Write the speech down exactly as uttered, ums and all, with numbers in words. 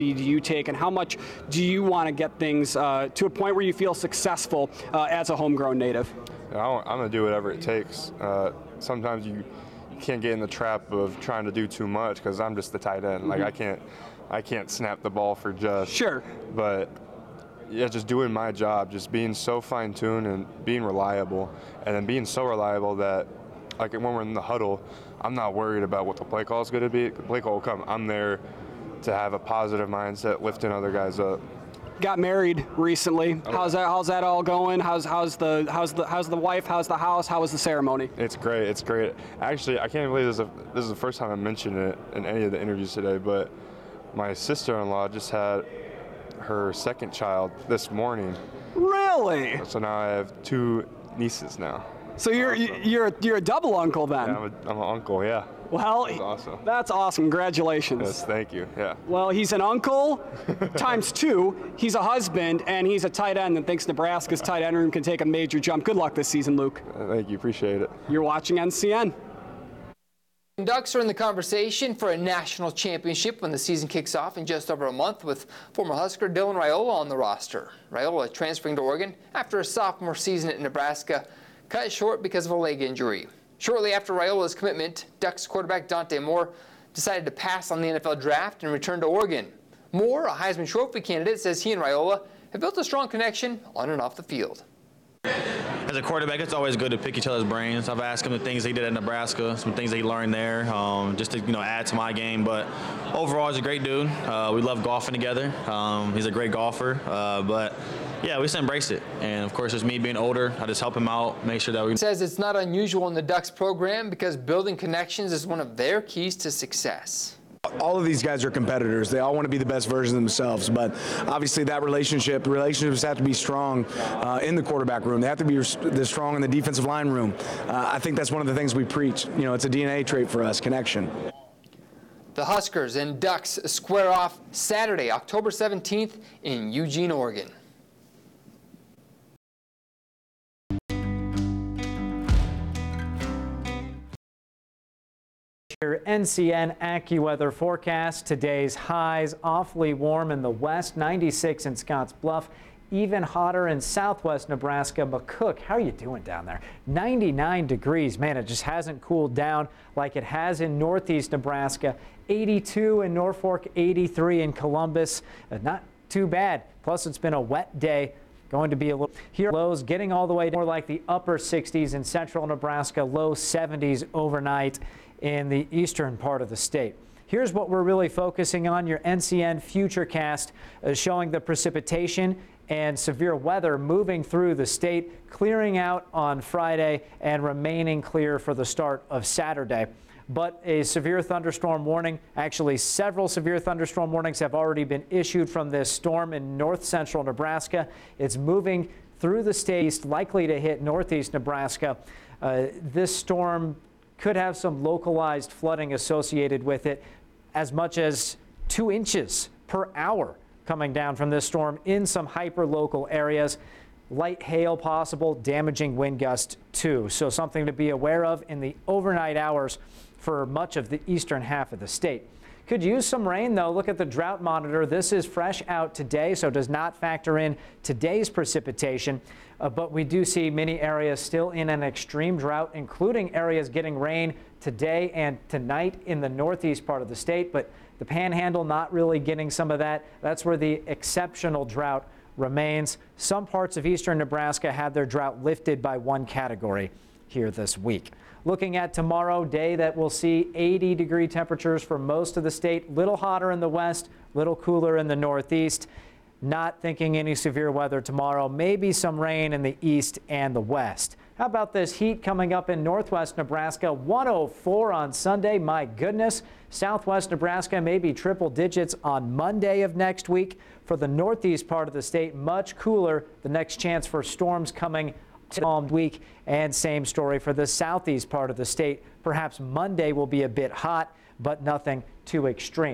do you take, and how much do you want to get things uh, to a point where you feel successful uh, as a homegrown native? I'm going to do whatever it takes. Uh, sometimes you, you can't get in the trap of trying to do too much because I'm just the tight end. Like, I can't, I can't snap the ball for just. Sure. But yeah, just doing my job, just being so fine-tuned and being reliable, and then being so reliable that, like when we're in the huddle, I'm not worried about what the play call is going to be. The play call will come. I'm there to have a positive mindset, lifting other guys up. Got married recently. Oh. How's that? How's that all going? How's how's the how's the how's the wife? How's the house? How was the ceremony? It's great. It's great. Actually, I can't believe this is, a, this is the first time I mentioned it in any of the interviews today. But my sister-in-law just had her second child this morning. Really? So now I have two nieces now. So you're Awesome. you're you're a double uncle then? Yeah, I'm, a, I'm an uncle. Yeah. Well, That's awesome. That's awesome. Congratulations. Yes, thank you. Yeah. Well, he's an uncle times two. He's a husband, and he's a tight end that thinks Nebraska's tight end room can take a major jump. Good luck this season, Luke. Uh, Thank you. Appreciate it. You're watching N C N. Ducks are in the conversation for a national championship when the season kicks off in just over a month, with former Husker Dylan Raiola on the roster. Raiola transferring to Oregon after a sophomore season at Nebraska cut short because of a leg injury. Shortly after Raiola's commitment, Ducks quarterback Dante Moore decided to pass on the N F L draft and return to Oregon. Moore, a Heisman Trophy candidate, says he and Raiola have built a strong connection on and off the field. As a quarterback, it's always good to pick each other's brains. I've asked him the things he did at Nebraska, some things that he learned there, um, just to you know add to my game. But overall, he's a great dude. Uh, we love golfing together. Um, he's a great golfer. Uh, but yeah, we just embrace it. And of course, it's me being older. I just help him out, make sure that we. He says it's not unusual in the Ducks program because building connections is one of their keys to success. All of these guys are competitors. They all want to be the best version of themselves, but obviously that relationship, relationships have to be strong uh, in the quarterback room. They have to be this strong in the defensive line room. Uh, I think that's one of the things we preach. You know, it's a D N A trait for us, connection. The Huskers and Ducks square off Saturday, October seventeenth in Eugene, Oregon. Your N C N AccuWeather forecast. Today's highs awfully warm in the west, ninety-six in Scotts Bluff, even hotter in southwest Nebraska. McCook, how are you doing down there? ninety-nine degrees. Man, it just hasn't cooled down like it has in northeast Nebraska. eighty-two in Norfolk, eighty-three in Columbus. Uh, not too bad. Plus, it's been a wet day. Going to be a little here. Lows getting all the way to more like the upper sixties in central Nebraska, low seventies overnight in the eastern part of the state. Here's what we're really focusing on. Your N C N Futurecast uh, showing the precipitation and severe weather moving through the state, clearing out on Friday and remaining clear for the start of Saturday. But a severe thunderstorm warning, actually several severe thunderstorm warnings have already been issued from this storm in north central Nebraska. It's moving through the state, likely to hit northeast Nebraska. Uh, this storm could have some localized flooding associated with it, as much as two inches per hour coming down from this storm in some hyper-local areas. Light hail possible, damaging wind gust too. So something to be aware of in the overnight hours for much of the eastern half of the state. Could use some rain though. Look at the drought monitor. This is fresh out today, so does not factor in today's precipitation. Uh, but we do see many areas still in an extreme drought, including areas getting rain today and tonight in the northeast part of the state. But the panhandle not really getting some of that. That's where the exceptional drought remains. Some parts of eastern Nebraska had their drought lifted by one category here this week. Looking at tomorrow, day that will see eighty degree temperatures for most of the state, little hotter in the west, little cooler in the northeast. Not thinking any severe weather tomorrow, maybe some rain in the east and the west. How about this heat coming up in northwest Nebraska? one oh four on Sunday, my goodness. Southwest Nebraska, maybe triple digits on Monday of next week. For the northeast part of the state, much cooler. The next chance for storms coming week, and same story for the southeast part of the state. Perhaps Monday will be a bit hot, but nothing too extreme.